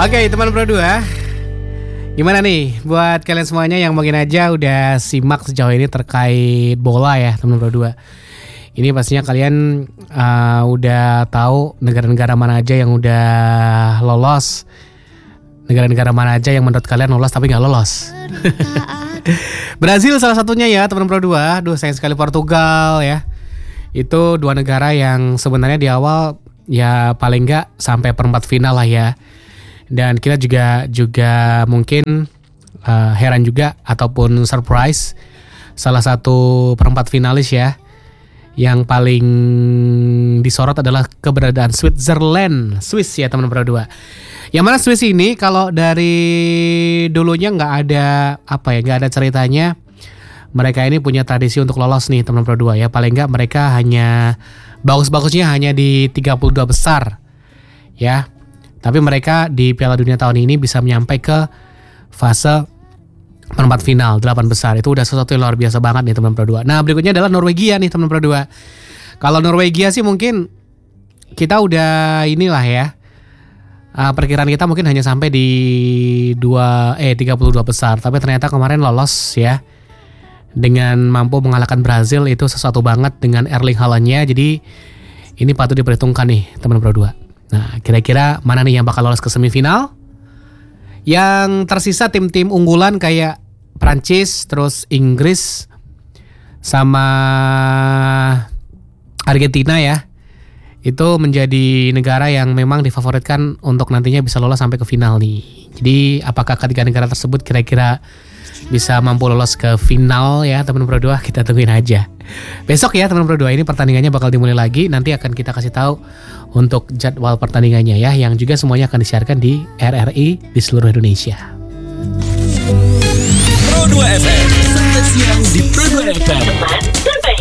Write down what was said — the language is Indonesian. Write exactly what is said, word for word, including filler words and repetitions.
Oke teman Pro dua, gimana nih buat kalian semuanya yang mungkin aja udah simak sejauh ini terkait bola ya teman Pro dua. Ini pastinya kalian uh, udah tahu negara-negara mana aja yang udah lolos, negara-negara mana aja yang menurut kalian lolos tapi nggak lolos. Brazil salah satunya ya teman Pro dua. Duh sayang sekali Portugal ya. Itu dua negara yang sebenarnya di awal ya paling nggak sampai perempat final lah ya. Dan kita juga juga mungkin uh, heran juga ataupun surprise salah satu perempat finalis ya yang paling disorot adalah keberadaan Switzerland, Swiss ya teman Pro dua. Yang mana Swiss ini kalau dari dulunya nggak ada apa ya nggak ada ceritanya mereka ini punya tradisi untuk lolos nih teman Pro dua ya. Paling nggak mereka hanya bagus-bagusnya hanya di tiga puluh dua besar ya. Tapi mereka di Piala Dunia tahun ini bisa menyampai ke fase perempat final delapan besar. Itu udah sesuatu yang luar biasa banget nih teman Pro dua. Nah berikutnya adalah Norwegia nih teman Pro dua. Kalau Norwegia sih mungkin kita udah inilah ya. Uh, perkiraan kita mungkin hanya sampai di dua eh tiga puluh dua besar. Tapi ternyata kemarin lolos ya. Dengan mampu mengalahkan Brazil itu sesuatu banget dengan Erling Haaland-nya. Jadi ini patut diperhitungkan nih teman Pro dua. Nah, kira-kira mana nih yang bakal lolos ke semifinal? Yang tersisa tim-tim unggulan kayak Prancis, terus Inggris, sama Argentina ya. Itu menjadi negara yang memang difavoritkan untuk nantinya bisa lolos sampai ke final nih. Jadi, apakah ketiga negara tersebut kira-kira bisa mampu lolos ke final ya teman Pro dua? Kita tungguin aja. Besok ya teman Pro dua, ini pertandingannya bakal dimulai lagi. Nanti akan kita kasih tahu untuk jadwal pertandingannya ya, yang juga semuanya akan disiarkan di R R I di seluruh Indonesia. Pro dua F M, Sabtu siang di Pro dua F M.